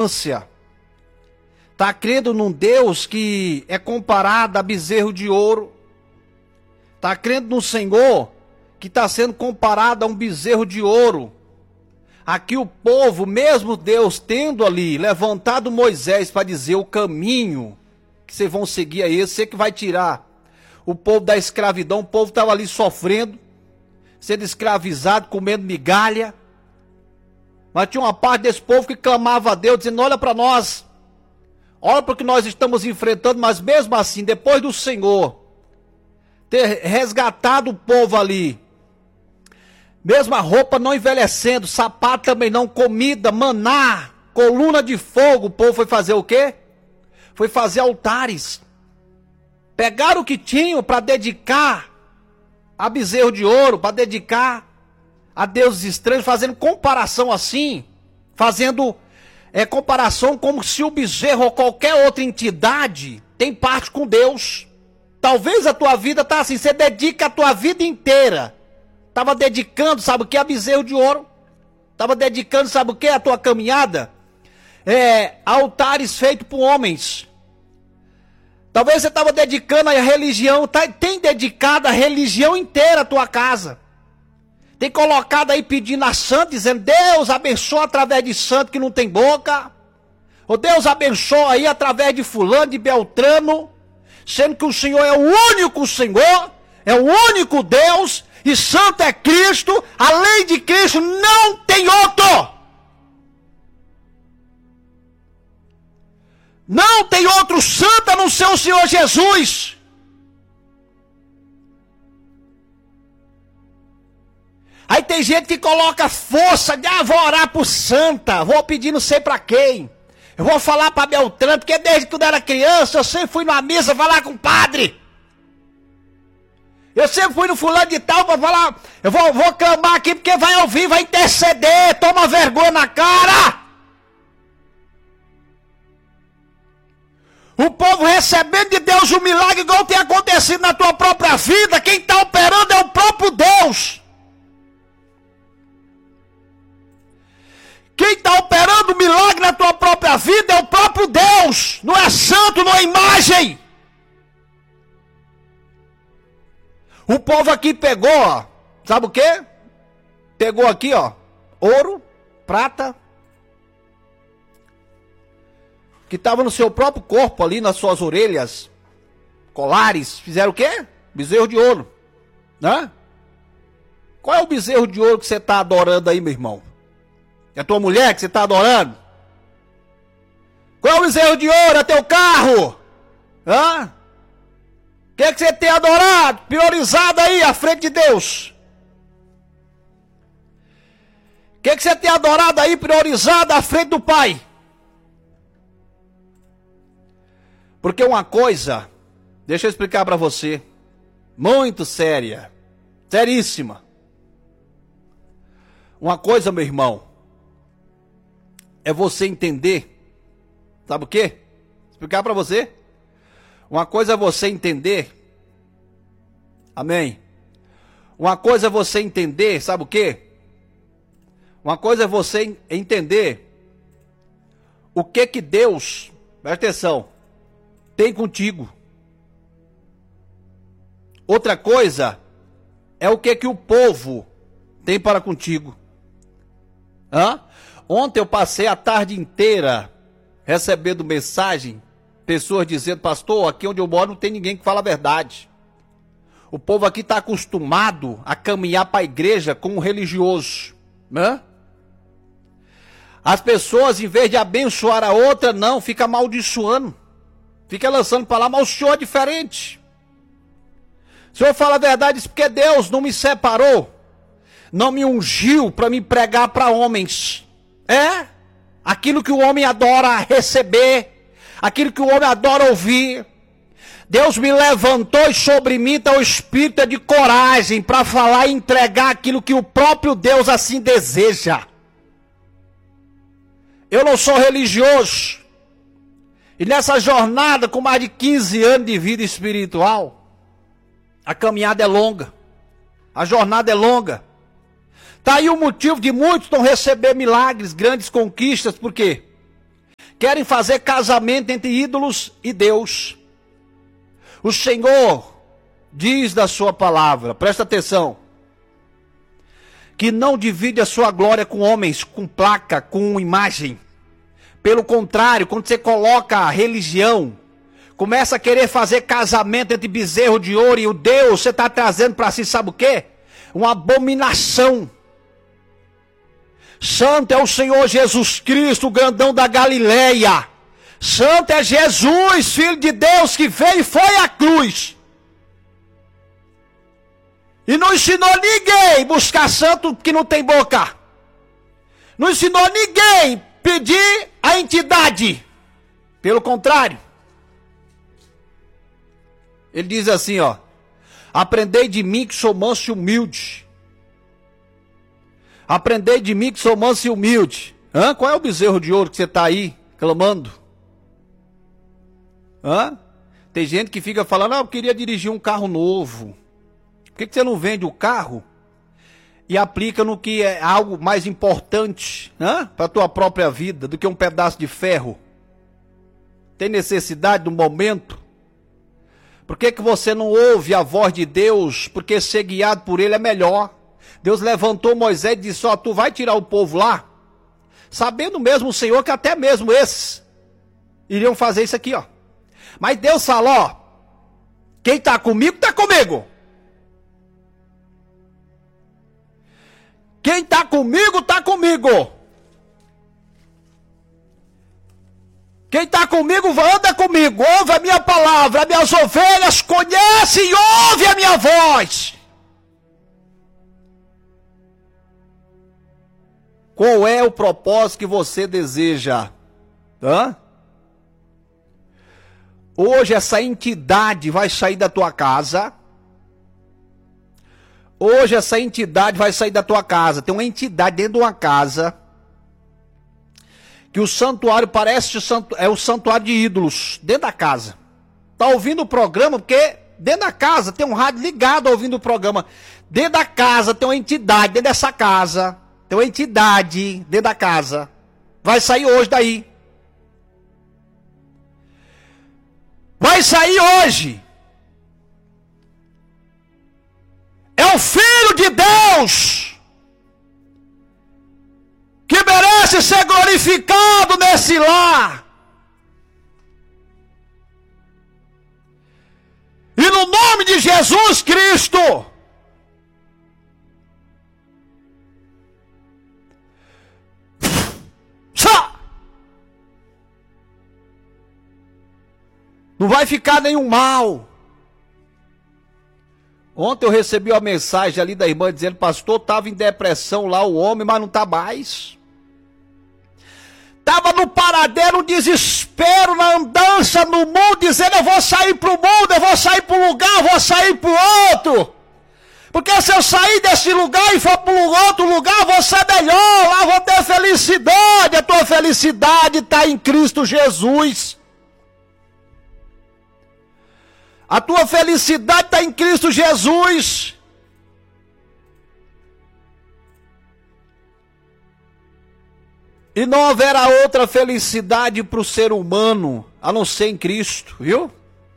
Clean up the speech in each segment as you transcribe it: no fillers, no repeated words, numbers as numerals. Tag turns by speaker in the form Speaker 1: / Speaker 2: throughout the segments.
Speaker 1: ignorância. Está crendo num Deus que é comparado a bezerro de ouro. Está crendo no Senhor que está sendo comparado a um bezerro de ouro. Aqui o povo, mesmo Deus tendo ali levantado Moisés para dizer o caminho que vocês vão seguir aí, você que vai tirar o povo da escravidão, o povo estava ali sofrendo, sendo escravizado, comendo migalha. Mas tinha uma parte desse povo que clamava a Deus, dizendo: olha para nós, olha para o que nós estamos enfrentando, mas mesmo assim, depois do Senhor ter resgatado o povo ali, mesmo a roupa não envelhecendo, sapato também não, comida, maná, coluna de fogo, o povo foi fazer o quê? Foi fazer altares. Pegaram o que tinham para dedicar a bezerro de ouro, para dedicar a deuses estranhos, fazendo comparação assim, fazendo comparação como se o bezerro ou qualquer outra entidade tem parte com Deus. Talvez a tua vida tá assim, você dedica a tua vida inteira. Estava dedicando, sabe o que? A bezerro de ouro. Estava dedicando, sabe o que? A tua caminhada. Altares feitos por homens. Talvez você estava dedicando a religião. Tem dedicado a religião inteira a tua casa. Tem colocado aí pedindo a santo, dizendo: Deus abençoa através de santo que não tem boca. Ou Deus abençoa aí através de fulano, de Beltrano. Sendo que o Senhor é o único Senhor. É o único Deus. E santo é Cristo, além de Cristo não tem outro. Não tem outro santo a não ser o Senhor Jesus. Aí tem gente que coloca força de: vou orar por santa, vou pedir não sei pra quem. Eu vou falar pra Beltrano, porque desde quando eu era criança eu sempre fui numa missa falar com o padre. Eu sempre fui no fulano de tal para falar: eu vou clamar aqui porque vai ouvir, vai interceder, toma vergonha na cara. O povo recebendo de Deus um milagre igual tem acontecido na tua própria vida. Quem está operando é o próprio Deus. Quem está operando o milagre na tua própria vida é o próprio Deus. Não é santo, não é imagem. O povo aqui pegou, ó, sabe o quê? Pegou aqui, ó, ouro, prata, que estava no seu próprio corpo ali, nas suas orelhas, colares, fizeram o quê? Bezerro de ouro, né? Qual é o bezerro de ouro que você está adorando aí, meu irmão? É a tua mulher que você está adorando? Qual é o bezerro de ouro? É teu carro? Hã? O que você tem adorado, priorizado aí à frente de Deus? O que você tem adorado aí, priorizado à frente do Pai? Porque uma coisa, deixa eu explicar para você, muito séria, seríssima. Uma coisa, meu irmão, é você entender, sabe o quê? Explicar para você. Uma coisa é você entender, amém? Uma coisa é você entender, sabe o quê? Uma coisa é você entender o que Deus, presta atenção, tem contigo. Outra coisa é o que o povo tem para contigo. Ontem eu passei a tarde inteira recebendo mensagem, pessoas dizendo: pastor, aqui onde eu moro não tem ninguém que fala a verdade. O povo aqui está acostumado a caminhar para a igreja como um religioso, né? As pessoas, em vez de abençoar a outra, não, fica amaldiçoando. Fica lançando para lá, mas o Senhor é diferente. O Senhor fala a verdade, diz: porque Deus não me separou, não me ungiu para me pregar para homens. Aquilo que o homem adora receber, aquilo que o homem adora ouvir. Deus me levantou e sobre mim está o espírito de coragem para falar e entregar aquilo que o próprio Deus assim deseja. Eu não sou religioso. E nessa jornada com mais de 15 anos de vida espiritual, a caminhada é longa. A jornada é longa. Está aí o motivo de muitos não receber milagres, grandes conquistas. Por quê? Querem fazer casamento entre ídolos e Deus. O Senhor diz da sua palavra, presta atenção, que não divide a sua glória com homens, com placa, com imagem. Pelo contrário, quando você coloca a religião, começa a querer fazer casamento entre bezerro de ouro e o Deus, você está trazendo para si, sabe o quê? Uma abominação. Santo é o Senhor Jesus Cristo, o grandão da Galileia. Santo é Jesus, Filho de Deus, que veio e foi à cruz. E não ensinou ninguém buscar santo que não tem boca. Não ensinou ninguém pedir a entidade. Pelo contrário. Ele diz assim, ó. Aprendei de mim que sou manso e humilde. Aprendei de mim que sou manso e humilde. Hã? Qual é o bezerro de ouro que você está aí clamando? Hã? Tem gente que fica falando, eu queria dirigir um carro novo. Por que você não vende o carro e aplica no que é algo mais importante, né, para a tua própria vida do que um pedaço de ferro? Tem necessidade do momento? Por que você não ouve a voz de Deus? Porque ser guiado por Ele é melhor. Deus levantou Moisés e disse, ó, tu vai tirar o povo lá, sabendo mesmo o Senhor que até mesmo esses iriam fazer isso aqui, ó. Mas Deus falou, ó, quem está comigo, está comigo. Quem está comigo, está comigo. Quem está comigo, anda comigo. Ouve a minha palavra. As minhas ovelhas conhecem e ouvem a minha voz. Qual é o propósito que você deseja? Hã? Hoje essa entidade vai sair da tua casa. Hoje essa entidade vai sair da tua casa. Tem uma entidade dentro de uma casa que o santuário parece é o santuário de ídolos dentro da casa. Tá ouvindo o programa porque dentro da casa tem um rádio ligado ouvindo o programa. Dentro da casa tem uma entidade, dentro dessa casa tem uma entidade dentro da casa. Vai sair hoje daí. Vai sair hoje. É o Filho de Deus que merece ser glorificado nesse lar. E no nome de Jesus Cristo, não vai ficar nenhum mal. Ontem eu recebi uma mensagem ali da irmã dizendo, pastor, estava em depressão lá o homem, mas não está mais. Estava no paradeiro, no desespero, na andança no mundo, dizendo, eu vou sair para o mundo, eu vou sair para um lugar, eu vou sair para o outro. Porque se eu sair desse lugar e for para outro lugar, eu vou ser melhor, lá vou ter felicidade. A tua felicidade está em Cristo Jesus. A tua felicidade está em Cristo Jesus. E não haverá outra felicidade para o ser humano, a não ser em Cristo, viu?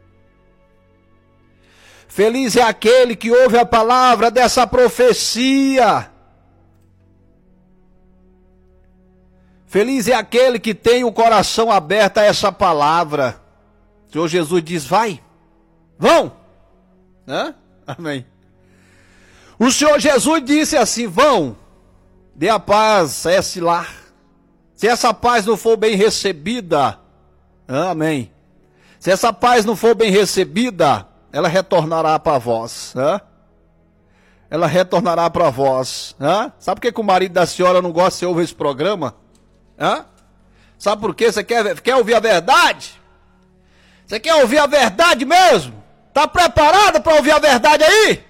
Speaker 1: Feliz é aquele que ouve a palavra dessa profecia. Feliz é aquele que tem o coração aberto a essa palavra. O Senhor Jesus diz, vai. Vão! Hã? Amém. O Senhor Jesus disse assim, vão, dê a paz a esse lar. Se essa paz não for bem recebida, amém. Se essa paz não for bem recebida, ela retornará para vós. Ela retornará para vós. Sabe por que o marido da senhora não gosta de ouvir esse programa? Sabe por quê? Você quer ouvir a verdade? Você quer ouvir a verdade mesmo? Está preparado para ouvir a verdade aí?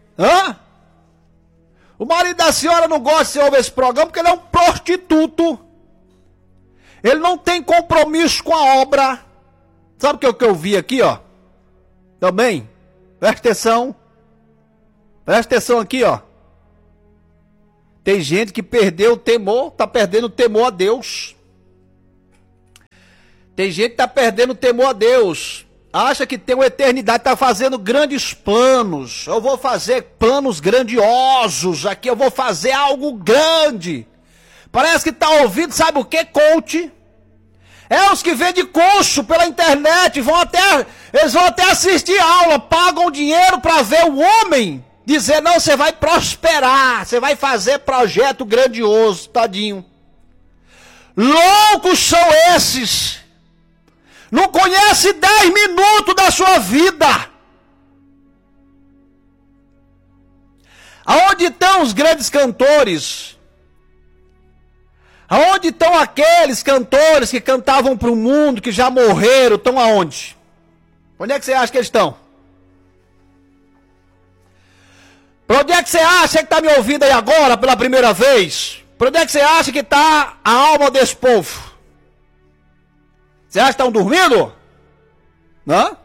Speaker 1: O marido da senhora não gosta de ouvir esse programa porque ele é um prostituto. Ele não tem compromisso com a obra. Sabe o que eu vi aqui, ó? Também. Presta atenção. Presta atenção aqui, ó. Tem gente que perdeu o temor, está perdendo o temor a Deus. Tem gente que está perdendo o temor a Deus. Acha que tem uma eternidade, está fazendo grandes planos. Eu vou fazer planos grandiosos aqui, eu vou fazer algo grande. Parece que está ouvindo, sabe o que, coach? É os que vendem curso pela internet, eles vão até assistir aula, pagam dinheiro para ver o homem dizer, não, você vai prosperar, você vai fazer projeto grandioso, tadinho. Loucos são esses. Não conhece 10 minutos da sua vida. Aonde estão os grandes cantores? Aonde estão aqueles cantores que cantavam para o mundo, que já morreram, estão aonde? Onde é que você acha que eles estão? Para onde é que você acha que está me ouvindo aí agora pela primeira vez? Para onde é que você acha que está a alma desse povo? Você acha que estão dormindo? Não?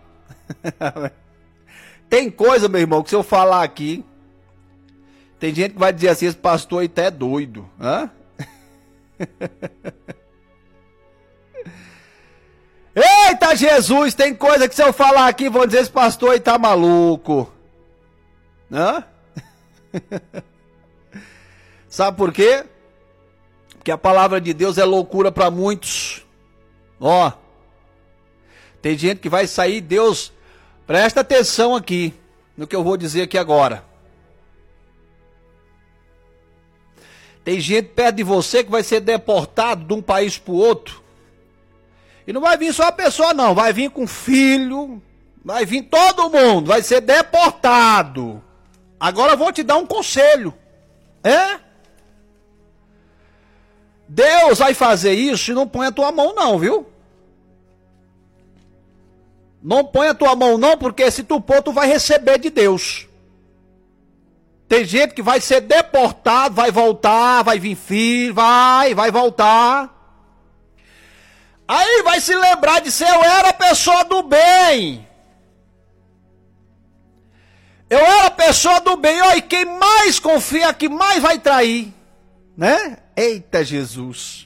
Speaker 1: Tem coisa, meu irmão, que se eu falar aqui, tem gente que vai dizer assim, esse pastor aí tá doido. Hã? Eita Jesus, tem coisa que se eu falar aqui, vão dizer, esse pastor aí tá maluco. Hã? Sabe por quê? Porque a palavra de Deus é loucura para muitos. Ó, tem gente que vai sair, Deus, presta atenção aqui, no que eu vou dizer aqui agora. Tem gente perto de você que vai ser deportado de um país para o outro. E não vai vir só a pessoa não, vai vir com filho, vai vir todo mundo, vai ser deportado. Agora eu vou te dar um conselho. Deus vai fazer isso e não põe a tua mão não, viu? Não põe a tua mão não, porque se tu pôr, tu vai receber de Deus. Tem gente que vai ser deportado, vai voltar, vai vir filho, vai voltar. Aí vai se lembrar de ser, eu era pessoa do bem. Eu era pessoa do bem, ó, e quem mais confia, que mais vai trair, né? Eita Jesus.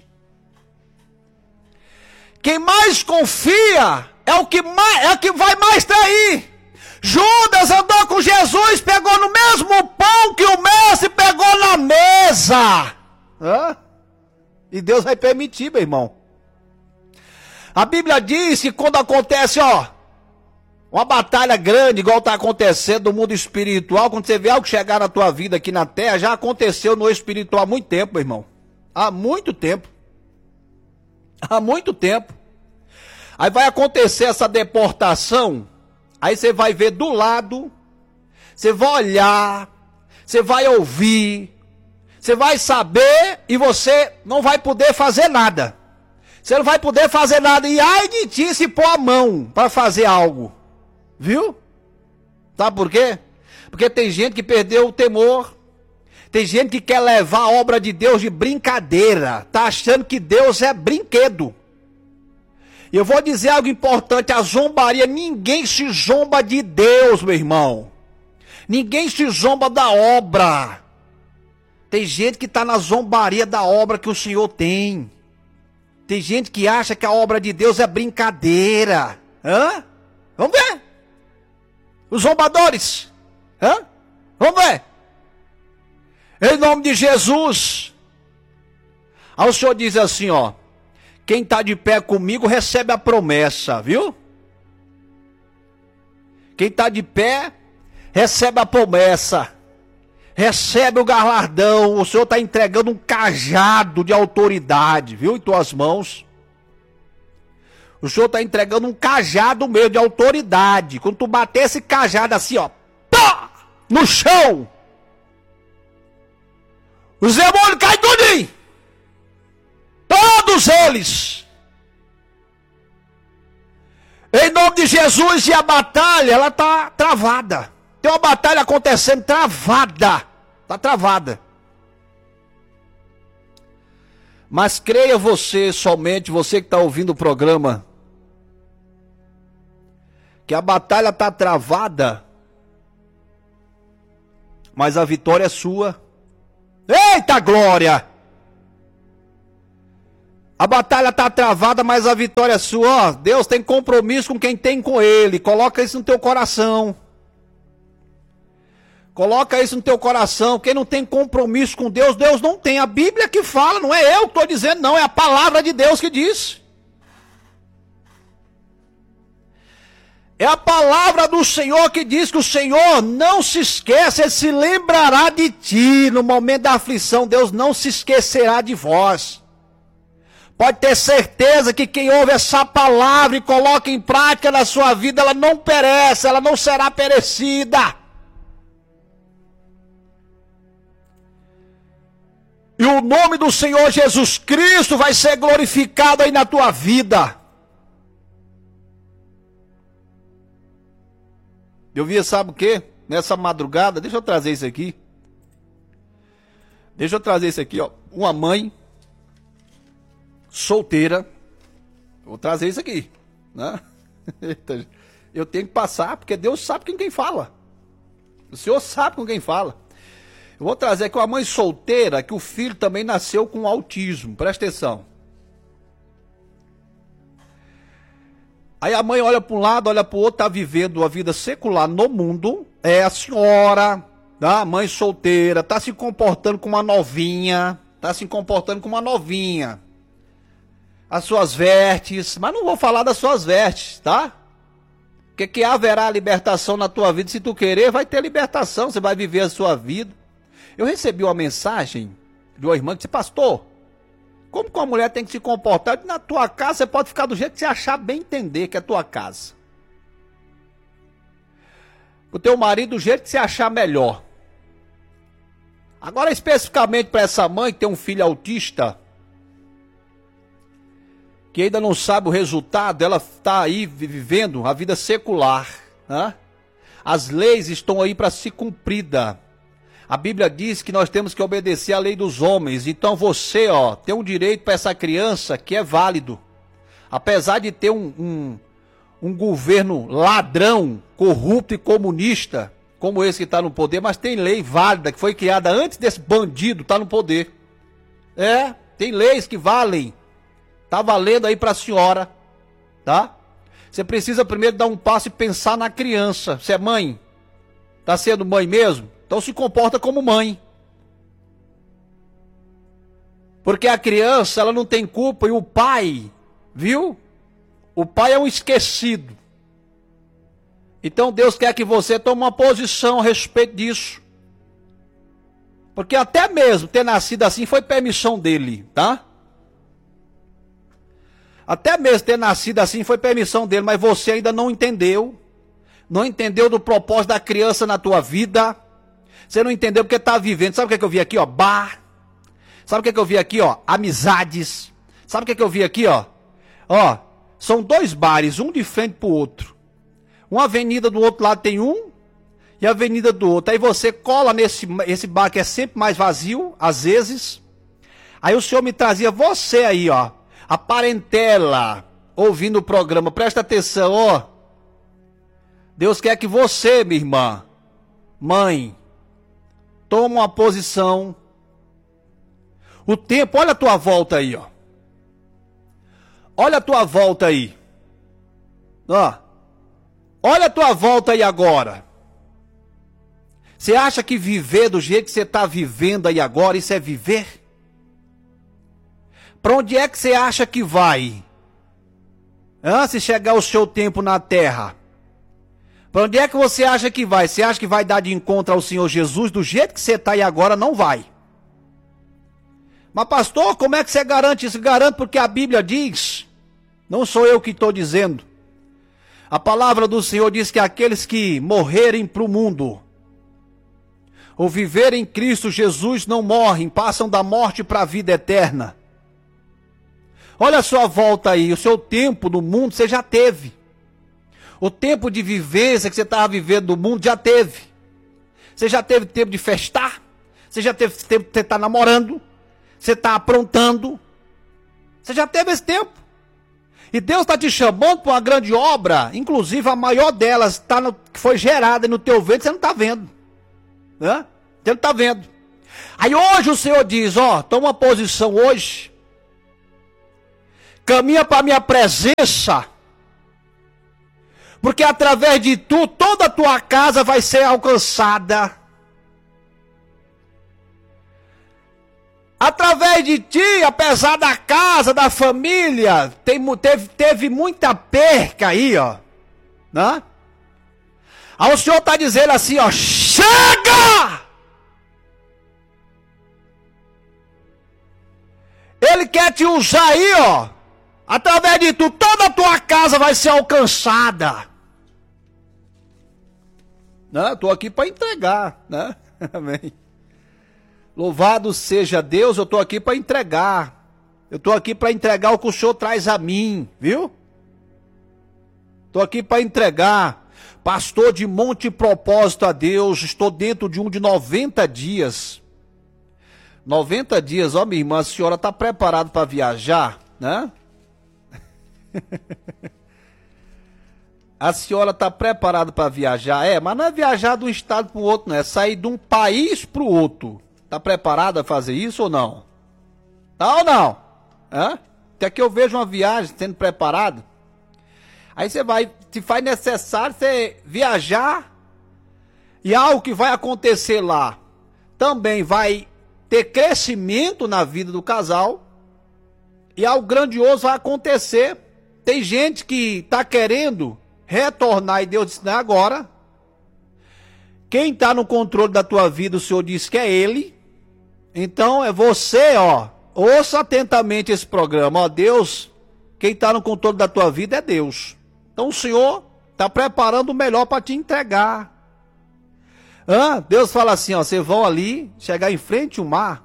Speaker 1: Quem mais confia é o que vai mais trair. Judas andou com Jesus, pegou no mesmo pão que o mestre pegou na mesa. E Deus vai permitir, meu irmão. A Bíblia diz que quando acontece, ó, uma batalha grande, igual está acontecendo no mundo espiritual, quando você vê algo chegar na tua vida aqui na terra, já aconteceu no espiritual há muito tempo, meu irmão. Há muito tempo. Há muito tempo. Aí vai acontecer essa deportação, aí você vai ver do lado, você vai olhar, você vai ouvir, você vai saber e você não vai poder fazer nada. Você não vai poder fazer nada e ai de ti se pôr a mão para fazer algo. Viu? Sabe por quê? Porque tem gente que perdeu o temor. Tem gente que quer levar a obra de Deus de brincadeira. Tá achando que Deus é brinquedo. E eu vou dizer algo importante, a zombaria, ninguém se zomba de Deus, meu irmão. Ninguém se zomba da obra. Tem gente que está na zombaria da obra que o Senhor tem. Tem gente que acha que a obra de Deus é brincadeira. Vamos ver. Os zombadores. Vamos ver. Em nome de Jesus. Aí o Senhor diz assim, ó. Quem está de pé comigo recebe a promessa, viu? Quem está de pé recebe a promessa. Recebe o galardão. O Senhor está entregando um cajado de autoridade, viu? Em tuas mãos. O Senhor está entregando um cajado mesmo de autoridade. Quando tu bater esse cajado assim, ó. Pá! No chão. Os demônios caem tudinho. Todos eles. Em nome de Jesus, e a batalha, ela está travada. Tem uma batalha acontecendo travada. Está travada. Mas creia você, somente você que está ouvindo o programa, que a batalha está travada, mas a vitória é sua. Eita glória! A batalha está travada, mas a vitória é sua. Ó, Deus tem compromisso com quem tem com Ele. Coloca isso no teu coração. Coloca isso no teu coração. Quem não tem compromisso com Deus, Deus não tem. A Bíblia que fala, não é eu que estou dizendo, não. É a palavra de Deus que diz. É a palavra do Senhor que diz que o Senhor não se esquece, Ele se lembrará de ti. No momento da aflição, Deus não se esquecerá de vós. Pode ter certeza que quem ouve essa palavra e coloca em prática na sua vida, ela não perece, ela não será perecida. E o nome do Senhor Jesus Cristo vai ser glorificado aí na tua vida. Eu vi, sabe o quê? Nessa madrugada, deixa eu trazer isso aqui. Deixa eu trazer isso aqui, ó. Uma mãe solteira. Vou trazer isso aqui, né? Eu tenho que passar, porque Deus sabe com quem fala. O Senhor sabe com quem fala. Eu vou trazer aqui uma mãe solteira, que o filho também nasceu com autismo. Presta atenção. Aí a mãe olha para um lado, olha para o outro, está vivendo a vida secular no mundo. É a senhora, tá? Mãe solteira, está se comportando como uma novinha. Está se comportando como uma novinha. As suas vestes, mas não vou falar das suas vestes, tá? Porque que haverá libertação na tua vida, se tu querer, vai ter libertação, você vai viver a sua vida. Eu recebi uma mensagem de uma irmã que disse, pastor, como que uma mulher tem que se comportar? Na tua casa você pode ficar do jeito que você achar bem entender que é a tua casa. O teu marido do jeito que você achar melhor. Agora especificamente para essa mãe que tem um filho autista, que ainda não sabe o resultado, ela está aí vivendo a vida secular, né? As leis estão aí para ser cumprida. A Bíblia diz que nós temos que obedecer à lei dos homens. Então você, ó, tem um direito para essa criança que é válido. Apesar de ter um governo ladrão, corrupto e comunista, como esse que está no poder, mas tem lei válida, que foi criada antes desse bandido estar no poder. É, tem leis que valem. Tá valendo aí para a senhora, tá? Você precisa primeiro dar um passo e pensar na criança. Você é mãe? Tá sendo mãe mesmo? Então se comporta como mãe. Porque a criança, ela não tem culpa e o pai, viu? O pai é um esquecido. Então Deus quer que você tome uma posição a respeito disso. Porque até mesmo ter nascido assim foi permissão dele, tá? Até mesmo ter nascido assim foi permissão dele, mas você ainda não entendeu. Não entendeu do propósito da criança na tua vida. Você não entendeu porque está vivendo. Sabe o que eu vi aqui, ó? Bar. Sabe o que eu vi aqui, ó? Amizades. Sabe o que eu vi aqui, ó? Ó, são dois bares, um de frente pro outro. Uma avenida do outro lado tem um e a avenida do outro. Aí você cola esse bar que é sempre mais vazio, às vezes. Aí o senhor me trazia você aí, ó. A parentela, ouvindo o programa. Presta atenção, ó. Deus quer que você, minha irmã, mãe, tome uma posição. O tempo, olha a tua volta aí, ó. Olha a tua volta aí. Ó. Olha a tua volta aí agora. Você acha que viver do jeito que você está vivendo aí agora, isso é viver? Para onde é que você acha que vai? Se chegar o seu tempo na terra. Para onde é que você acha que vai? Você acha que vai dar de encontro ao Senhor Jesus do jeito que você está aí agora? Não vai. Mas pastor, como é que você garante isso? Garanto porque a Bíblia diz, não sou eu que estou dizendo. A palavra do Senhor diz que aqueles que morrerem para o mundo, ou viverem em Cristo Jesus, não morrem, passam da morte para a vida eterna. Olha a sua volta aí, o seu tempo no mundo você já teve. O tempo de vivência que você estava vivendo no mundo já teve. Você já teve tempo de festar, você já teve tempo de você estar namorando, você está aprontando. Você já teve esse tempo. E Deus está te chamando para uma grande obra, inclusive a maior delas que foi gerada no teu ventre, você não está vendo. Né? Você não está vendo. Aí hoje o Senhor diz, ó, toma uma posição hoje. caminha para a minha presença, porque através de tu, toda a tua casa vai ser alcançada. Através de ti, apesar da casa, da família, teve muita perca aí, ó, né? Aí o Senhor está dizendo assim, ó, chega! Ele quer te usar aí, ó. Através de tu, toda a tua casa vai ser alcançada. Né? Estou aqui para entregar, né? Amém. Louvado seja Deus, eu estou aqui para entregar. Eu estou aqui para entregar o que o Senhor traz a mim, viu? Estou aqui para entregar. Pastor de monte propósito a Deus, estou dentro de 90 dias. 90 dias, ó minha irmã, a senhora está preparada para viajar, né? A senhora está preparada para viajar? Mas não é viajar de um estado para o outro, não. É sair de um país para o outro. Está preparada a fazer isso ou não? Tá ou não? Até que eu vejo uma viagem sendo preparada. Aí você vai, se faz necessário você viajar. E algo que vai acontecer lá também vai ter crescimento na vida do casal. E algo grandioso vai acontecer. Tem gente que está querendo retornar e Deus disse, não é agora. Quem está no controle da tua vida, o Senhor disse que é Ele. Então é você, ó. Ouça atentamente esse programa, ó. Deus, quem está no controle da tua vida é Deus. Então o Senhor está preparando o melhor para te entregar. Deus fala assim, ó. Vocês vão ali, chegar em frente ao mar.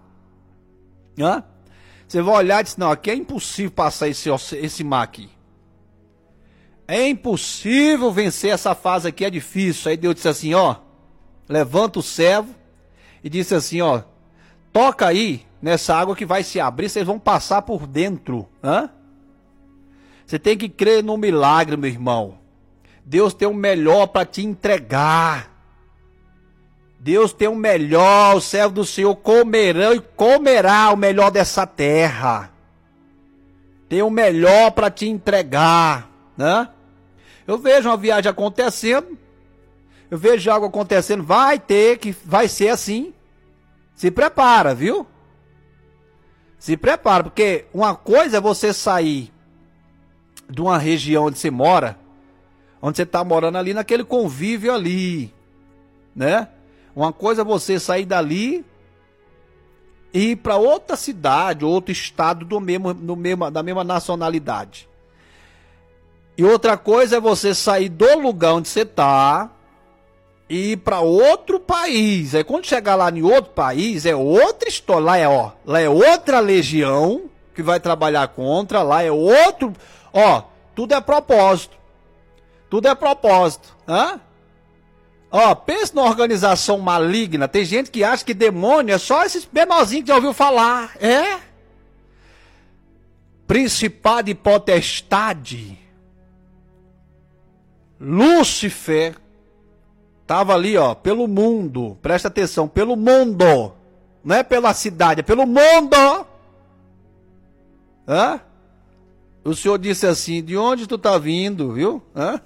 Speaker 1: Você vai olhar e diz, não, aqui é impossível passar esse mar aqui. É impossível vencer essa fase aqui, é difícil. Aí Deus disse assim, ó, levanta o servo e disse assim, ó, toca aí nessa água que vai se abrir, vocês vão passar por dentro. Você tem que crer no milagre, meu irmão. Deus tem o melhor para te entregar. Deus tem o melhor, o servo do Senhor comerão e comerá o melhor dessa terra. Tem o melhor para te entregar, né? Eu vejo uma viagem acontecendo, eu vejo algo acontecendo, vai ser assim. Se prepara, viu? Se prepara, porque uma coisa é você sair de uma região onde você mora, onde você está morando ali, naquele convívio ali, né? Uma coisa é você sair dali e ir para outra cidade, outro estado da mesma nacionalidade. E outra coisa é você sair do lugar onde você está e ir para outro país. Aí quando chegar lá em outro país, é outra história. Lá é outra legião que vai trabalhar contra, lá é outro... tudo é propósito. Tudo é propósito. Pensa numa organização maligna. Tem gente que acha que demônio é só esses menorzinhos que já ouviu falar. Principado e potestade. Lúcifer estava ali, pelo mundo. Presta atenção, pelo mundo. Não é pela cidade, é pelo mundo. O Senhor disse assim, de onde tu tá vindo, viu?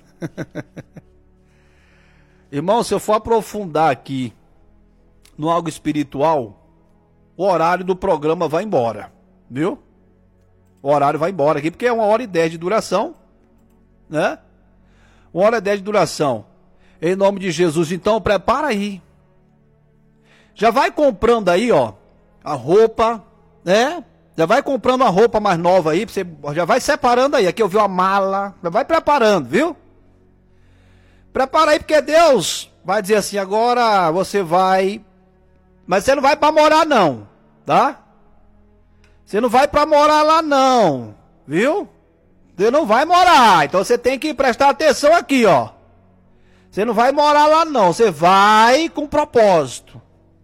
Speaker 1: Irmão, se eu for aprofundar aqui no algo espiritual, o horário do programa vai embora, viu? O horário vai embora aqui, porque é 1h10 de duração, né? 1h10 de duração. Em nome de Jesus, então prepara aí. Já vai comprando aí, a roupa, né? Já vai comprando uma roupa mais nova aí, você já vai separando aí. Aqui eu vi uma mala, já vai preparando, viu? Prepara aí, porque Deus vai dizer assim, agora você vai... Mas você não vai para morar não, tá? Você não vai para morar lá não, viu? Você não vai morar, então você tem que prestar atenção aqui, Você não vai morar lá não, você vai com propósito.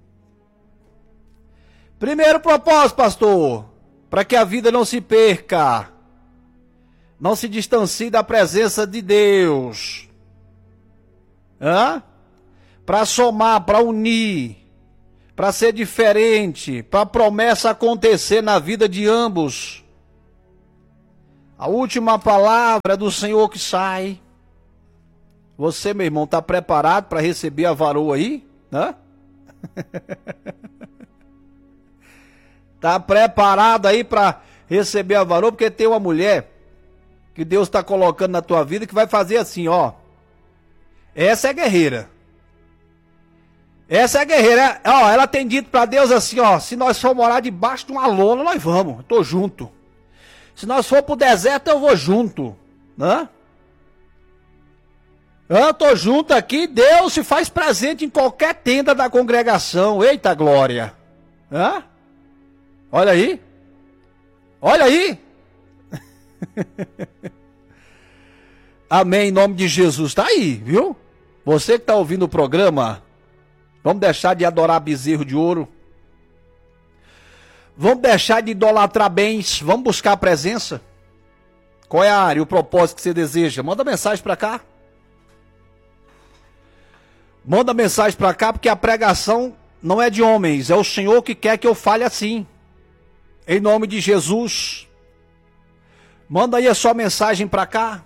Speaker 1: Primeiro propósito, pastor, para que a vida não se perca, não se distancie da presença de Deus. Para somar, para unir, para ser diferente, para a promessa acontecer na vida de ambos. A última palavra é do Senhor que sai. Você, meu irmão, está preparado para receber a varoa aí? Hã? Está preparado aí para receber a varoa? Porque tem uma mulher que Deus está colocando na tua vida que vai fazer assim, ó. Essa é guerreira. Essa é guerreira. Ó, ela tem dito para Deus assim, ó. Se nós for morar debaixo de uma lona, nós vamos. Eu tô junto. Se nós for pro deserto, eu vou junto. Né? Eu tô junto aqui. Deus se faz presente em qualquer tenda da congregação. Eita glória. Hã? Olha aí. Olha aí. Amém, em nome de Jesus. Tá aí, viu? Você que tá ouvindo o programa, vamos deixar de adorar bezerro de ouro. Vamos deixar de idolatrar bens. Vamos buscar a presença. Qual é a área, o propósito que você deseja? Manda mensagem para cá. Manda mensagem para cá, porque a pregação não é de homens. É o Senhor que quer que eu fale assim. Em nome de Jesus. Manda aí a sua mensagem para cá.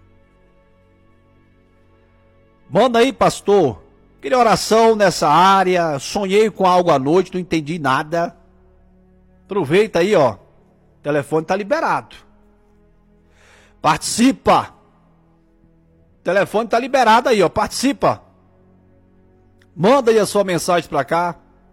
Speaker 1: Manda aí, pastor. Queria oração nessa área. Sonhei com algo à noite, não entendi nada. Aproveita aí, ó. O telefone tá liberado. Participa. O telefone tá liberado aí, ó. Participa. Manda aí a sua mensagem para cá.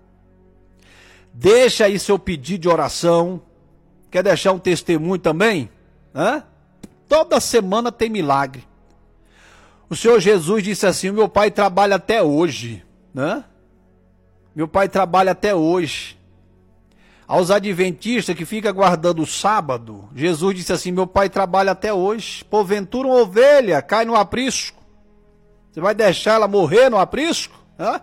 Speaker 1: Deixa aí seu pedido de oração. Quer deixar um testemunho também? Hã? Toda semana tem milagre. O Senhor Jesus disse assim: meu pai trabalha até hoje. Né? Meu pai trabalha até hoje. Aos adventistas que ficam guardando o sábado, Jesus disse assim: meu pai trabalha até hoje. Porventura uma ovelha cai no aprisco. Você vai deixar ela morrer no aprisco? Hã?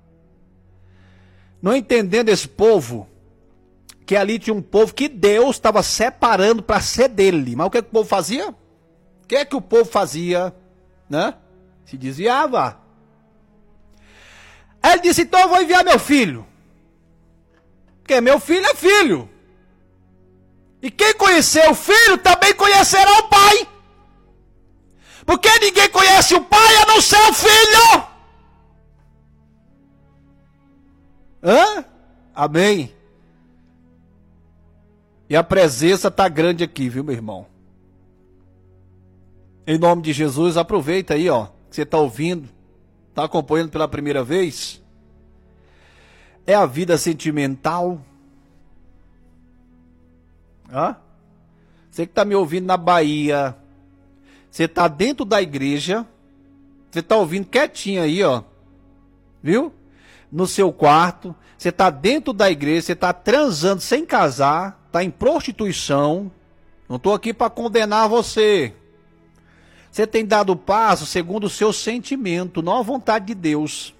Speaker 1: Não entendendo esse povo, que ali tinha um povo que Deus estava separando para ser dele. Mas o que o povo fazia? O que o povo fazia? Né? Se desviava. Aí ele disse: então eu vou enviar meu filho. Porque meu filho é filho. E quem conhecer o filho também conhecerá o pai. Porque ninguém conhece o pai a não ser o filho. Hã? Amém. E a presença está grande aqui, viu, meu irmão? Em nome de Jesus, aproveita aí, ó, que você está ouvindo, está acompanhando pela primeira vez. É a vida sentimental. Hã? Você que está me ouvindo na Bahia, você está dentro da igreja, você está ouvindo quietinho aí, ó, viu? No seu quarto, você está dentro da igreja, você está transando sem casar, está em prostituição. Não estou aqui para condenar você. Você tem dado passo segundo o seu sentimento, não a vontade de Deus.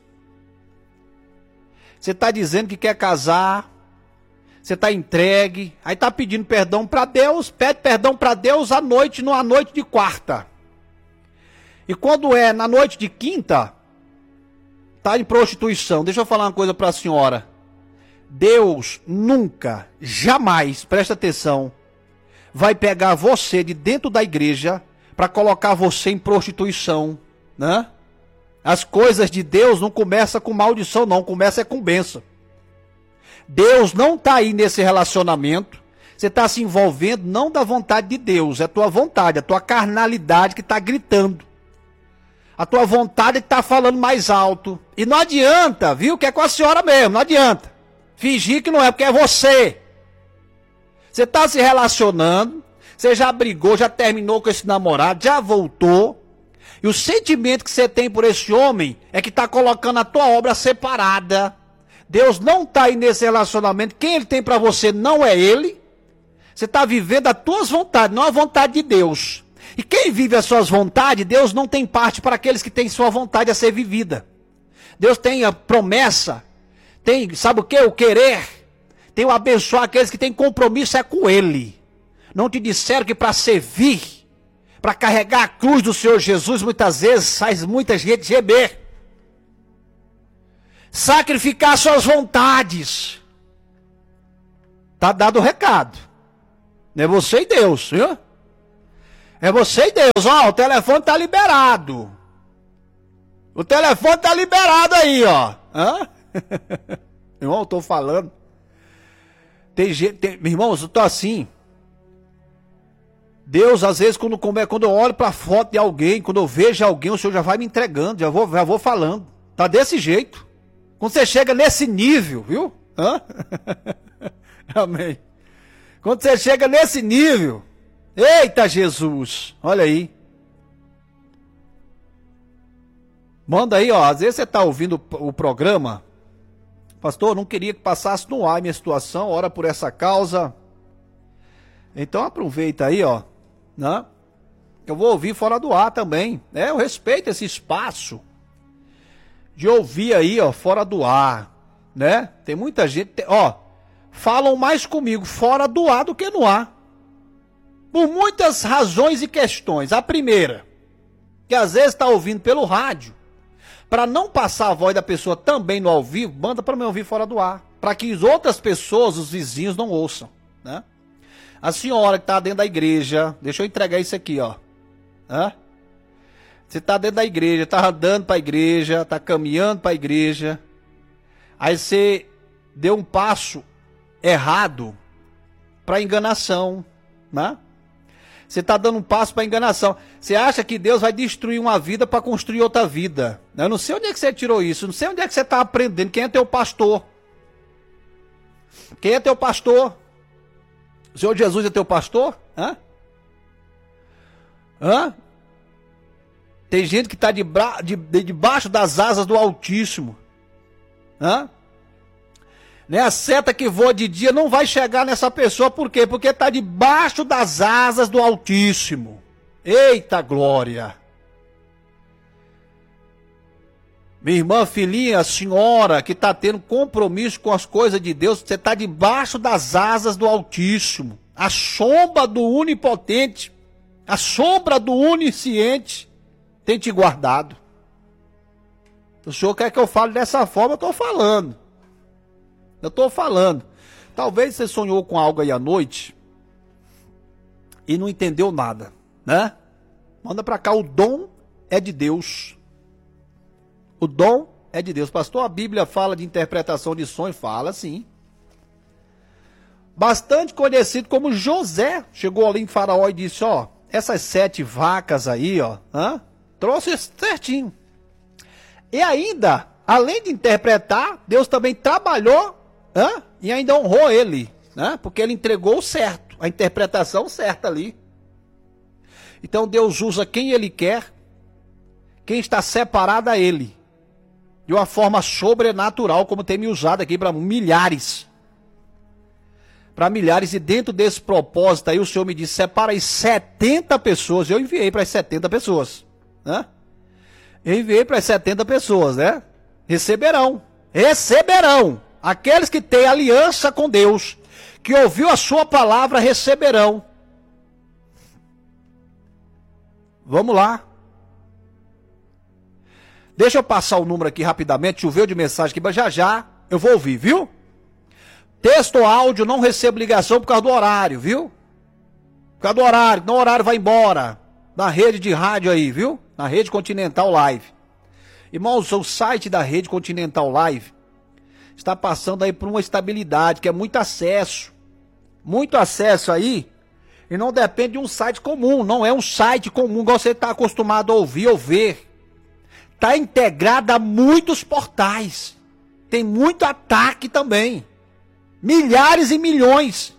Speaker 1: Você está dizendo que quer casar, você está entregue, aí está pedindo perdão para Deus, pede perdão para Deus à noite, numa noite de quarta. E quando é na noite de quinta, está em prostituição. Deixa eu falar uma coisa para a senhora. Deus nunca, jamais, presta atenção, vai pegar você de dentro da igreja para colocar você em prostituição, né? As coisas de Deus não começam com maldição, não, começa com bênção. Deus não está aí nesse relacionamento, você está se envolvendo não da vontade de Deus, é a tua vontade, a tua carnalidade que está gritando. A tua vontade está falando mais alto. E não adianta, viu, que é com a senhora mesmo, não adianta. Fingir que não é, porque é você. Você está se relacionando, você já brigou, já terminou com esse namorado, já voltou. E o sentimento que você tem por esse homem é que está colocando a tua obra separada. Deus não está aí nesse relacionamento. Quem ele tem para você não é ele. Você está vivendo as tuas vontades, não a vontade de Deus. E quem vive as suas vontades, Deus não tem parte para aqueles que têm sua vontade a ser vivida. Deus tem a promessa, tem, sabe o que? O querer. Tem o abençoar aqueles que têm compromisso é com ele. Não te disseram que para servir, para carregar a cruz do Senhor Jesus, muitas vezes faz muita gente gemer. Sacrificar suas vontades. Tá dado o recado. Não é você e Deus, viu? É você e Deus, ó, o telefone tá liberado. O telefone tá liberado aí, ó. Hã? Irmão, eu tô falando. Irmãos, eu tô assim. Deus, às vezes, quando eu olho pra foto de alguém, quando eu vejo alguém, o Senhor já vai me entregando, já vou falando. Tá desse jeito. Quando você chega nesse nível, viu? Hã? Amém. Quando você chega nesse nível, eita Jesus, olha aí. Manda aí, ó, às vezes você tá ouvindo o programa, pastor, não queria que passasse no ar a minha situação, ora por essa causa. Então aproveita aí, ó, né? Eu vou ouvir fora do ar também, né? Eu respeito esse espaço de ouvir aí, ó, fora do ar, né? Tem muita gente, ó, falam mais comigo fora do ar do que no ar. Por muitas razões e questões. A primeira, que às vezes está ouvindo pelo rádio, para não passar a voz da pessoa também no ao vivo, manda para me ouvir fora do ar, para que as outras pessoas, os vizinhos, não ouçam, né? A senhora que está dentro da igreja, deixa eu entregar isso aqui, ó. Hã? Você está dentro da igreja, está andando para a igreja, está caminhando para a igreja, aí você deu um passo errado para enganação, né? Você está dando um passo para enganação. Você acha que Deus vai destruir uma vida para construir outra vida. Eu não sei onde é que você tirou isso. Não sei onde é que você está aprendendo. Quem é teu pastor? Quem é teu pastor? O Senhor Jesus é teu pastor? Hã? Hã? Tem gente que está debaixo das asas do Altíssimo. Hã? Né? A seta que voa de dia não vai chegar nessa pessoa, por quê? Porque está debaixo das asas do Altíssimo. Eita glória! Minha irmã, filhinha, a senhora que está tendo compromisso com as coisas de Deus, você está debaixo das asas do Altíssimo. A sombra do Onipotente, a sombra do Onisciente tem te guardado. O senhor quer que eu fale dessa forma? Eu estou falando. Eu estou falando. Talvez você sonhou com algo aí à noite e não entendeu nada, né? Manda para cá, o dom é de Deus. O dom é de Deus. Pastor, a Bíblia fala de interpretação de sonho? Fala sim. Bastante conhecido como José. Chegou ali em Faraó e disse, ó, essas 7 vacas aí, ó, trouxe certinho. E ainda, além de interpretar, Deus também trabalhou, e ainda honrou ele, né? Porque ele entregou o certo, a interpretação certa ali. Então Deus usa quem ele quer, quem está separado a ele, de uma forma sobrenatural, como tem me usado aqui para milhares. Para milhares, e dentro desse propósito aí o Senhor me disse, separa aí 70 pessoas, eu enviei para as 70 pessoas, né? Eu enviei para as 70 pessoas, né? Receberão, aqueles que têm aliança com Deus, que ouviu a sua palavra, receberão. Vamos lá. Deixa eu passar o número aqui rapidamente, choveu de mensagem aqui, mas já eu vou ouvir, viu? Texto ou áudio, não recebo ligação por causa do horário, viu? Por causa do horário, não, o horário vai embora. Na rede de rádio aí, viu? Na Rede Continental Live. Irmãos, o site da Rede Continental Live está passando aí por uma estabilidade, que é muito acesso aí, e não depende de um site comum, não é um site comum, igual você está acostumado a ouvir ou ver. Está integrado a muitos portais, tem muito ataque também, milhares e milhões,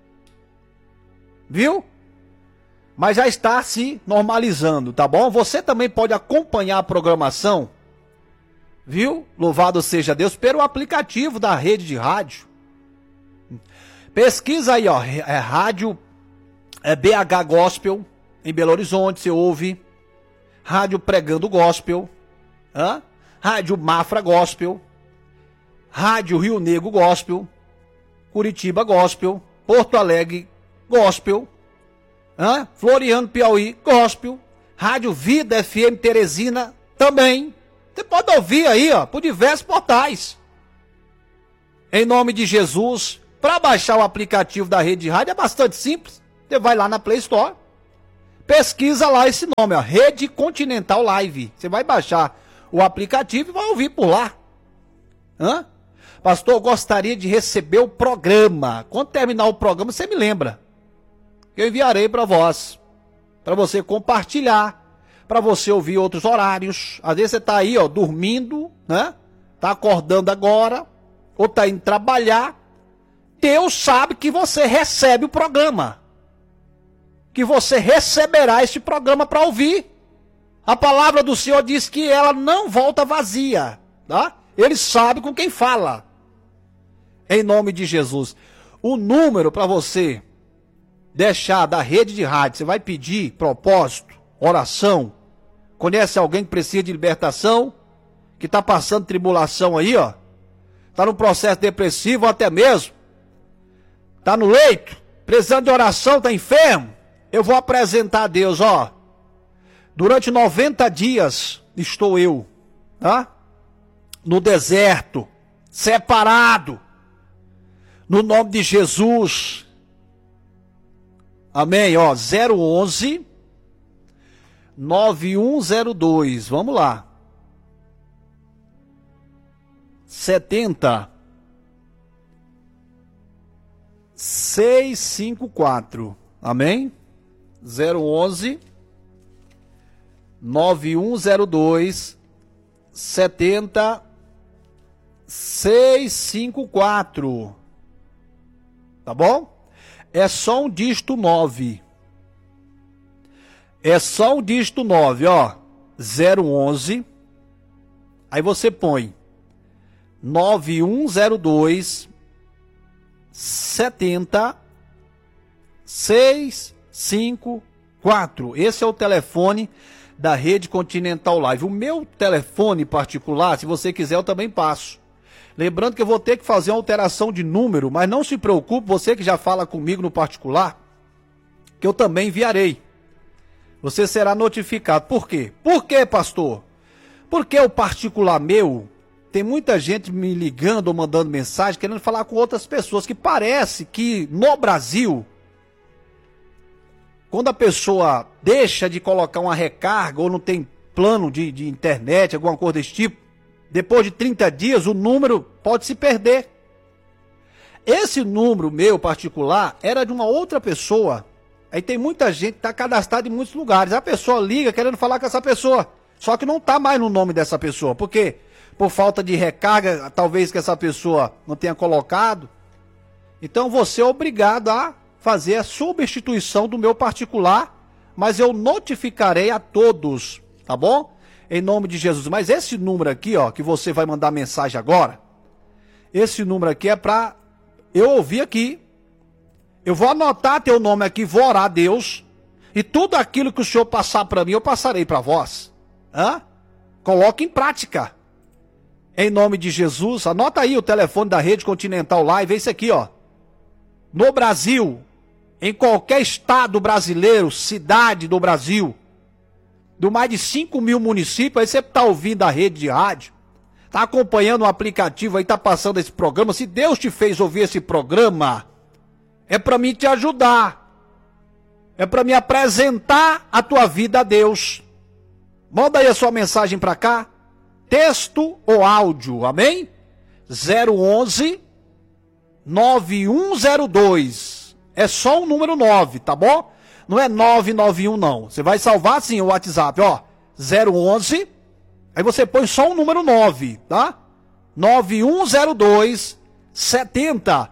Speaker 1: viu? Mas já está se normalizando, tá bom? Você também pode acompanhar a programação, viu? Louvado seja Deus, pelo aplicativo da rede de rádio. Pesquisa aí, ó, rádio BH Gospel, em Belo Horizonte, você ouve. Rádio Pregando Gospel, Rádio Mafra Gospel, Rádio Rio Negro Gospel, Curitiba Gospel, Porto Alegre Gospel, Floriano Piauí Gospel, Rádio Vida FM Teresina também. Você pode ouvir aí, ó, por diversos portais. Em nome de Jesus, para baixar o aplicativo da Rede de Rádio é bastante simples. Você vai lá na Play Store, Pesquisa lá esse nome, ó, Rede Continental Live. Você vai baixar o aplicativo e vai ouvir por lá. Hã? Pastor, eu gostaria de receber o programa. Quando terminar o programa, você me lembra. Eu enviarei para você compartilhar, para você ouvir outros horários. Às vezes você tá aí, ó, dormindo, né? Tá acordando agora, ou tá indo trabalhar. Deus sabe que você recebe o programa. Que você receberá este programa para ouvir. A palavra do Senhor diz que ela não volta vazia, tá? Ele sabe com quem fala. Em nome de Jesus. O número para você deixar da rede de rádio, você vai pedir propósito, oração. Conhece alguém que precisa de libertação? Que está passando tribulação aí, ó? Está no processo depressivo até mesmo? Está no leito? Precisando de oração, está enfermo? Eu vou apresentar a Deus, ó. Durante 90 dias estou eu, tá? No deserto, separado, no nome de Jesus. Amém, ó, 011 9102, vamos lá. 70 654, amém? 011 9102 70 654. Tá bom? É só um dígito 9. É só um dígito 9, ó. 011. Aí você põe 9102 70 654. Esse é o telefone da Rede Continental Live. O meu telefone particular, se você quiser, eu também passo. Lembrando que eu vou ter que fazer uma alteração de número, mas não se preocupe, você que já fala comigo no particular, que eu também enviarei. Você será notificado. Por quê? Por quê, pastor? Porque o particular meu, tem muita gente me ligando ou mandando mensagem, querendo falar com outras pessoas, que parece que no Brasil, quando a pessoa deixa de colocar uma recarga ou não tem plano de internet, alguma coisa desse tipo, depois de 30 dias o número pode se perder. Esse número meu particular era de uma outra pessoa. Aí tem muita gente que está cadastrada em muitos lugares. A pessoa liga querendo falar com essa pessoa, só que não está mais no nome dessa pessoa. Por quê? Por falta de recarga, talvez que essa pessoa não tenha colocado. Então você é obrigado a fazer a substituição do meu particular, mas eu notificarei a todos, tá bom? Em nome de Jesus. Mas esse número aqui, ó, que você vai mandar mensagem agora, esse número aqui é para eu ouvir aqui. Eu vou anotar teu nome aqui, vou orar a Deus, e tudo aquilo que o Senhor passar para mim, eu passarei para vós. Hã? Coloque em prática. Em nome de Jesus. Anota aí o telefone da Rede Continental Live, é esse aqui, ó. No Brasil, em qualquer estado brasileiro, cidade do Brasil, do mais de 5 mil municípios, aí você está ouvindo a rede de rádio, está acompanhando o aplicativo aí, está passando esse programa. Se Deus te fez ouvir esse programa, é para mim te ajudar, é para me apresentar a tua vida a Deus. Manda aí a sua mensagem para cá, texto ou áudio, amém? 011 9102. É só o número 9, tá bom? Não é 991 não. Você vai salvar sim o WhatsApp, ó. 011. Aí você põe só o número 9, tá? 9102 70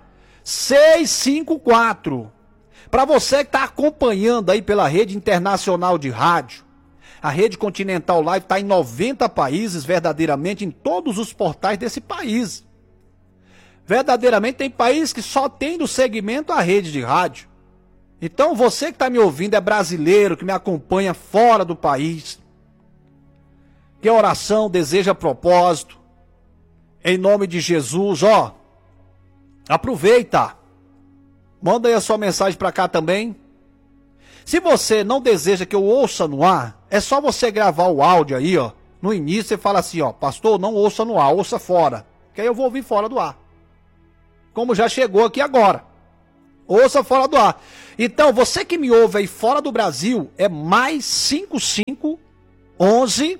Speaker 1: 654. Para você que está acompanhando aí pela rede internacional de rádio, a Rede Continental Live está em 90 países, verdadeiramente em todos os portais desse país. Verdadeiramente tem país que só tem do segmento a rede de rádio. Então você que está me ouvindo é brasileiro, que me acompanha fora do país, que oração deseja propósito, em nome de Jesus, ó, aproveita, manda aí a sua mensagem para cá também. Se você não deseja que eu ouça no ar, é só você gravar o áudio aí, ó, no início você fala assim, ó, pastor, não ouça no ar, ouça fora, que aí eu vou ouvir fora do ar. Como já chegou aqui agora. Ouça fora do ar. Então, você que me ouve aí fora do Brasil, é mais 55 11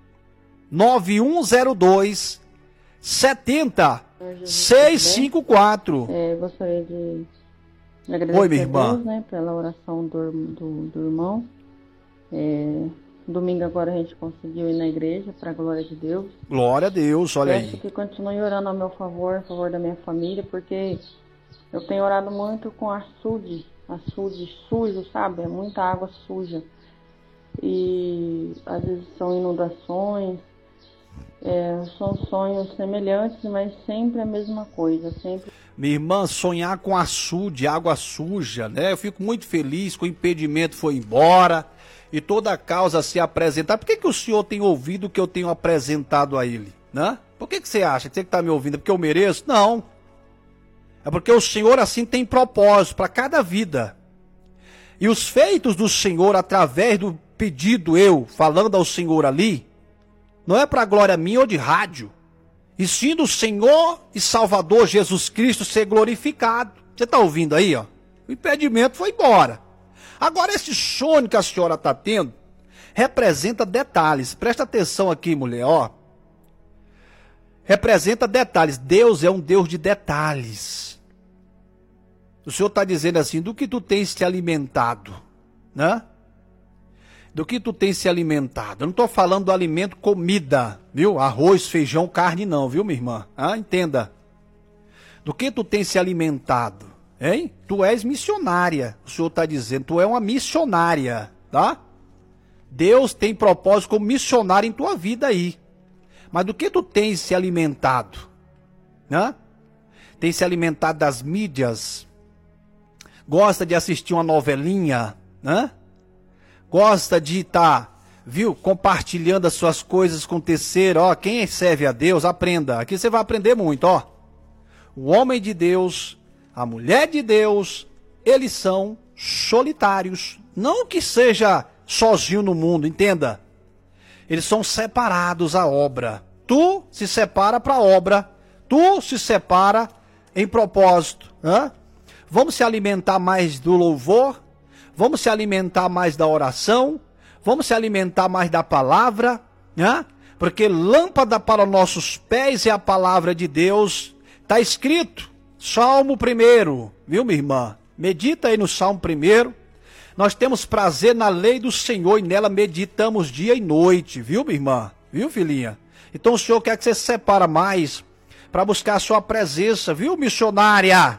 Speaker 1: 9102 70 654.
Speaker 2: Gostaria de agradecer.
Speaker 1: Oi, minha irmã.
Speaker 2: A Deus, né, pela oração do irmão. Domingo agora a gente conseguiu ir na igreja, para a glória de Deus.
Speaker 1: Glória a Deus, olha aí.
Speaker 2: Peço que continue orando a meu favor, a favor da minha família, porque eu tenho orado muito com açude sujo, sabe? É muita água suja. E às vezes são inundações, são sonhos semelhantes, mas sempre a mesma coisa, sempre.
Speaker 1: Minha irmã, sonhar com açude, água suja, né? Eu fico muito feliz que o impedimento foi embora e toda a causa se apresentar. Por que o senhor tem ouvido o que eu tenho apresentado a ele, né? Por que você acha? Você que está me ouvindo, é porque eu mereço? Não. É porque o Senhor assim tem propósito para cada vida. E os feitos do Senhor através do pedido eu, falando ao Senhor ali, não é para glória minha ou de rádio, e sim do Senhor e Salvador Jesus Cristo ser glorificado. Você está ouvindo aí, ó? O impedimento foi embora. Agora, esse sonho que a senhora está tendo representa detalhes. Presta atenção aqui, mulher, ó. Representa detalhes. Deus é um Deus de detalhes. O Senhor está dizendo assim, do que tu tens te alimentado, né? Do que tu tens se alimentado. Eu não estou falando do alimento comida, viu? Arroz, feijão, carne não, viu, minha irmã? Entenda. Do que tu tens se alimentado, hein? Tu és missionária, o Senhor está dizendo. Tu é uma missionária, tá? Deus tem propósito como missionária em tua vida aí. Mas do que tu tens se alimentado, né? Tem se alimentado das mídias? Gosta de assistir uma novelinha, né? Gosta de estar, viu, compartilhando as suas coisas com o terceiro. Ó, quem serve a Deus, aprenda. Aqui você vai aprender muito, ó. O homem de Deus, a mulher de Deus, eles são solitários. Não que seja sozinho no mundo, entenda. Eles são separados à obra. Tu se separa para a obra. Tu se separa em propósito, né? Vamos se alimentar mais do louvor, vamos se alimentar mais da oração, vamos se alimentar mais da palavra, né? Porque lâmpada para nossos pés é a palavra de Deus. Está escrito, Salmo 1, viu, minha irmã? Medita aí no Salmo 1. Nós temos prazer na lei do Senhor e nela meditamos dia e noite, viu, minha irmã? Viu, filhinha? Então o Senhor quer que você se separa mais para buscar a sua presença, viu, missionária?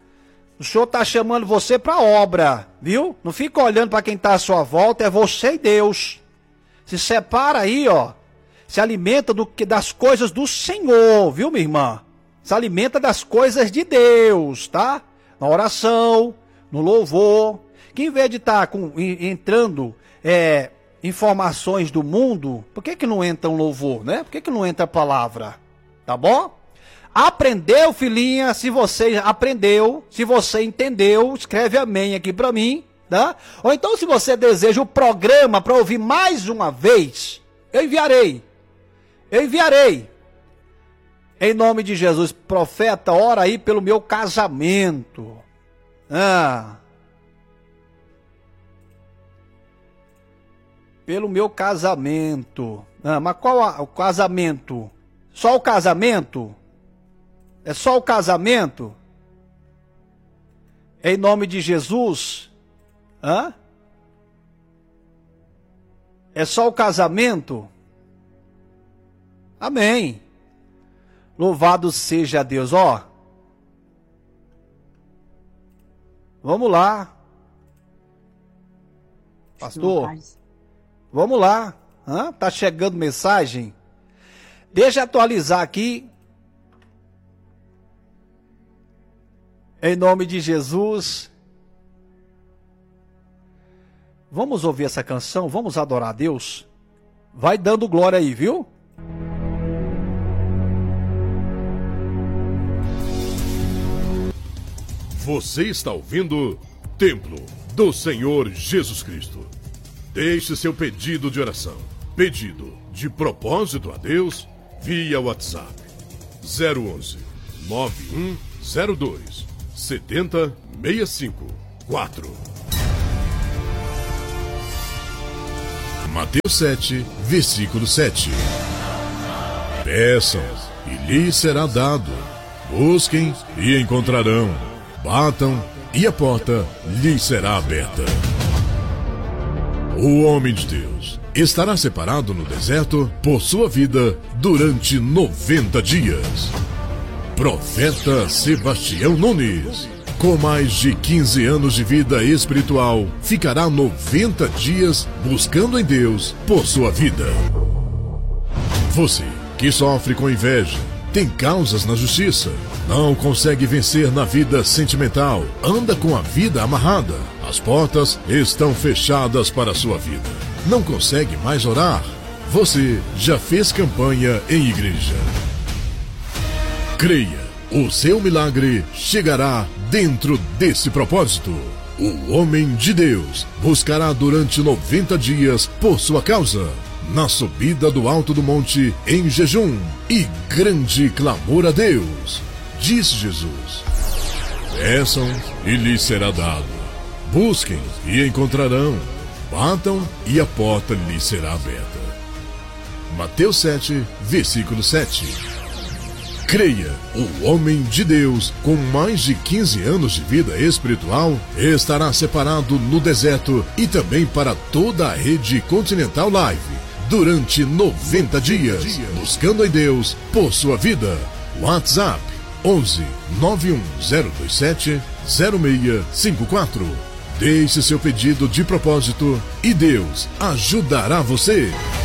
Speaker 1: O Senhor está chamando você para a obra, viu? Não fica olhando para quem está à sua volta, é você e Deus. Se separa aí, ó. Se alimenta das coisas do Senhor, viu, minha irmã? Se alimenta das coisas de Deus, tá? Na oração, no louvor. Que em vez de estar entrando informações do mundo, por que não entra um louvor, né? Por que não entra a palavra? Tá bom? Aprendeu, filhinha? Se você aprendeu, se você entendeu, escreve amém aqui para mim, tá? Ou então, se você deseja o programa para ouvir mais uma vez, eu enviarei. Eu enviarei. Em nome de Jesus, profeta, ora aí pelo meu casamento. Pelo meu casamento. Mas qual o casamento? Só o casamento? É só o casamento? Em nome de Jesus? É só o casamento? Amém. Louvado seja Deus. Ó. Vamos lá. Pastor. Vamos lá. Tá chegando mensagem? Deixa eu atualizar aqui. Em nome de Jesus. Vamos ouvir essa canção? Vamos adorar a Deus? Vai dando glória aí, viu?
Speaker 3: Você está ouvindo Templo do Senhor Jesus Cristo. Deixe seu pedido de oração, pedido de propósito a Deus, via WhatsApp 011 9102 7065-4. Mateus 7, versículo 7. Peçam e lhes será dado. Busquem e encontrarão. Batam e a porta lhes será aberta. O homem de Deus estará separado no deserto por sua vida durante 90 dias. Profeta Sebastião Nunes, com mais de 15 anos de vida espiritual, ficará 90 dias buscando em Deus por sua vida. Você que sofre com inveja, tem causas na justiça, não consegue vencer na vida sentimental, anda com a vida amarrada, as portas estão fechadas para a sua vida, não consegue mais orar, você já fez campanha em igreja. Creia, o seu milagre chegará dentro desse propósito. O homem de Deus buscará durante 90 dias por sua causa, na subida do alto do monte, em jejum e grande clamor a Deus. Disse Jesus: peçam e lhes será dado. Busquem e encontrarão. Batam e a porta lhes será aberta. Mateus 7, versículo 7. Creia, o homem de Deus, com mais de 15 anos de vida espiritual, estará separado no deserto e também para toda a rede Continental Live, durante 90 dias, buscando em Deus por sua vida. WhatsApp 11 91027 0654. Deixe seu pedido de propósito e Deus ajudará você.